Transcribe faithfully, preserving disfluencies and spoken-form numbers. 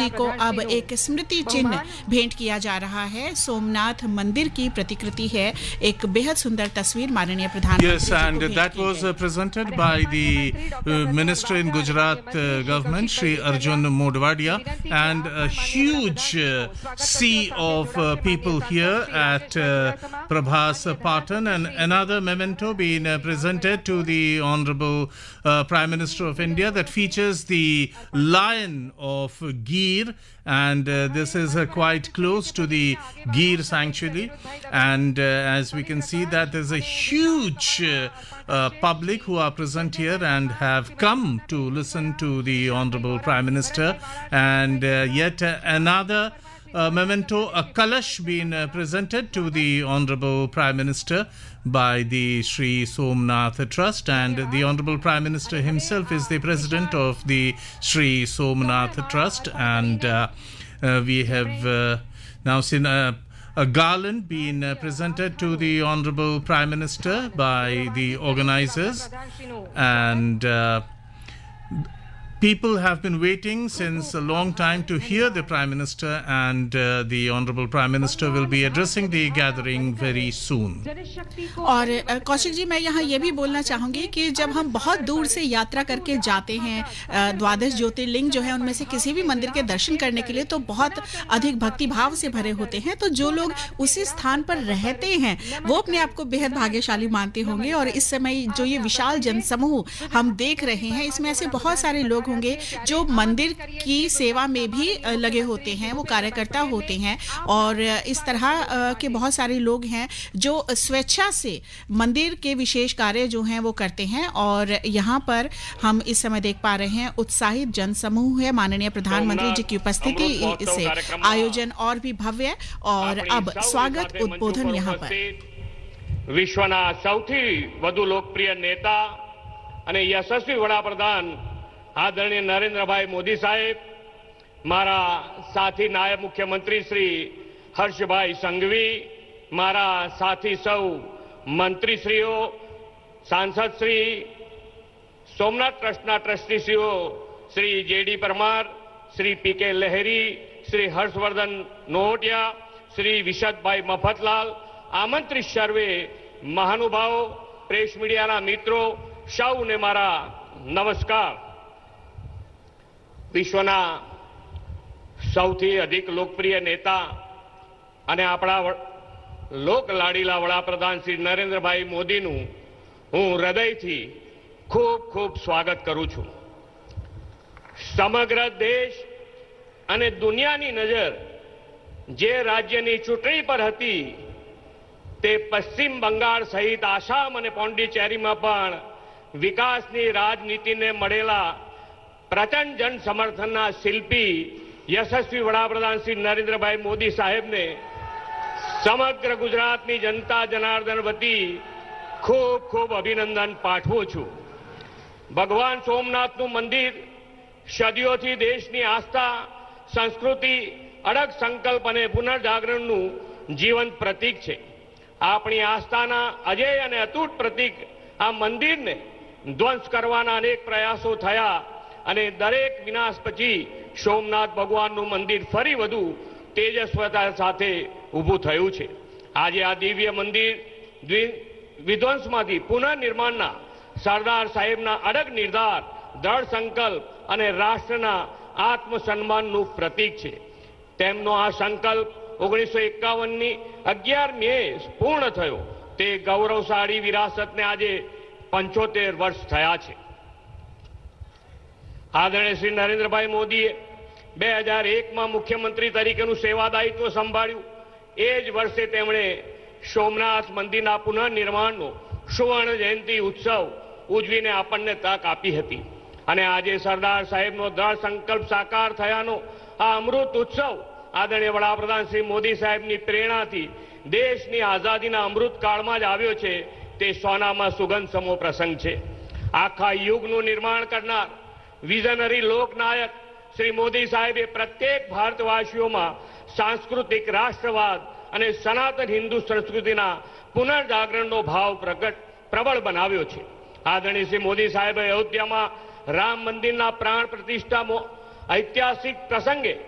जी को अब एक स्मृति चिन्ह भेंट किया जा रहा है। सोमनाथ मंदिर की प्रतिकृति है, एक बेहद सुंदर तस्वीर माननीय प्रधानमंत्री। Yes, and that was uh, presented by the uh, minister in Gujarat uh, government, Shri Arjun Modwadia, and a huge uh, sea of uh, people here at uh, Prabhas Patan, and another memento being uh, presented to the Honorable uh, Prime Minister of India that features the lion of Gir, and uh, this is uh, quite close to the Gir sanctuary, and uh, as we can see that there's a huge uh, uh, public who are present here and have come to listen to the Honorable Prime Minister, and uh, yet uh, another uh, memento, a kalash being uh, presented to the Honorable Prime Minister by the Sri Somnath Trust, and the Honorable Prime Minister himself is the president of the Sri Somnath Trust, and uh, uh, we have uh, now seen a, a garland being uh, presented to the Honorable Prime Minister by the organizers, and uh, people have been waiting since a long time to hear the Prime Minister, and uh, the Honorable Prime Minister will be addressing the gathering very soon. और कौशिक जी, मैं यहाँ ये भी बोलना चाहूँगी कि जब हम बहुत दूर से यात्रा करके जाते हैं द्वादश ज्योतिर्लिंग जो है उनमें से किसी भी मंदिर के दर्शन करने के लिए, तो बहुत अधिक भक्ति भाव से भरे होते हैं। तो जो लोग उसी स्थान पर रहते हैं वो अपने आप को बेहद भाग्यशाली मानते होंगे, और इस समय जो ये विशाल जनसमूह हम देख रहे हैं इसमें ऐसे बहुत सारे लोग होंगे जो मंदिर की सेवा में भी लगे होते हैं, वो कार्यकर्ता होते हैं, और इस तरह के बहुत सारे लोग हैं जो स्वेच्छा से मंदिर के विशेष कार्य जो हैं वो करते हैं। और यहाँ पर हम इस समय देख पा रहे हैं उत्साहित जनसमूह है। माननीय प्रधानमंत्री जी की उपस्थिति से आयोजन और भी भव्य, और अब स्वागत उद्बोधन यहाँ पर विश्वना सौथी વધુ લોકપ્રિય नेता અને યશસ્વી વડાપ્રધાન आदरणीय नरेंद्र भाई मोदी साहेब, मारा साथी नायब मुख्यमंत्री श्री हर्ष भाई संघवी, मारा साथी सौ मंत्रीश्रीओ, सांसद श्री, सोमनाथ ट्रस्टना ट्रस्टीश्रीओ श्री जेडी परमार, श्री पी के लहरी, श्री हर्षवर्धन नोहटिया, श्री विशद भाई मफतलाल, आमंत्रित सर्वे महानुभाव, प्रेस मीडिया मित्रों, सौ ने मारा नमस्कार। विश्वना सौथी अधिक लोकप्रिय नेता અને આપણા લોક લાડીલા વડાપ્રધાન શ્રી નરેન્દ્રભાઈ મોદીનું હું હૃદયથી ખૂબ ખૂબ સ્વાગત કરું છું। સમગ્ર દેશ અને દુનિયાની નજર જે રાજ્યની ચૂંટણી પર હતી તે પશ્ચિમ બંગાળ સહિત આસામ અને પોંડિચેરીમાં પણ વિકાસની રાજનીતિને મળેલા प्रचंड जन समर्थन शिल्पी यशस्वी वडाप्रधान श्री नरेंद्र भाई मोदी साहेब ने समग्र गुजरात की जनता जनार्दन वती खूब खूब अभिनंदन पाठवुं छुं। भगवान सोमनाथ नु मंदिर सदियों थी देश की आस्था, संस्कृति, अड़ग संकल्प और पुनर्जागरण नु जीवंत प्रतीक है। अपनी आस्थाना अजय और अतूट प्रतीक आ मंदिर ने ध्वंस करवाना अनेक प्रयासों थया, અને દરેક વિનાશ પછી સોમનાથ ભગવાનનું મંદિર ફરી વધુ તેજસ્વતા સાથે ઊભું થયું છે। આજે આ દિવ્ય મંદિર વિધ્વંસમાંથી પુનઃનિર્માણના સરદાર સાહેબના અડગ નિર્ધાર, દ્રઢ સંકલ્પ અને રાષ્ટ્રના આત્મસન્માનનું પ્રતીક છે। તેમનો આ સંકલ્પ ઓગણીસો એકાવન ની અગિયાર મે પૂર્ણ થયો, તે ગૌરવશાળી વિરાસતને આજે પંચોતેર વર્ષ થયા છે। आदरणीय श्री नरेंद्र भाई मोदी बे हजार एक में मुख्यमंत्री तरीके सेवा दायित्व संभाळ्यु। एज वर्षे तेमणे सोमनाथ मंदिर पुनर्निर्माण सुवर्ण जयंती उत्सव उजवीने आपणने तक आपी हती, अने आजे सरदार साहेबनो दृढ़ संकल्प साकार थयानो आ अमृत उत्सव आदरणीय वडाप्रधान श्री मोदी साहेबनी प्रेरणाथी देशनी आजादीना अमृत काळमां ज आव्यो छे। ते सोनामां सुगंध समो प्रसंग छे। आखा युगनुं निर्माण करनार विजनरी लोकनायक श्री मोदी साहेबे प्रत्येक भारतवासीओं में सांस्कृतिक राष्ट्रवाद और सनातन हिंदू संस्कृतिना पुनर्जागरणनो भाव प्रकट प्रबल बनाव्यो छे। आदरणीय श्री मोदी साहेबे अयोध्या में राम मंदिरना प्राण प्रतिष्ठा ऐतिहासिक प्रसंगे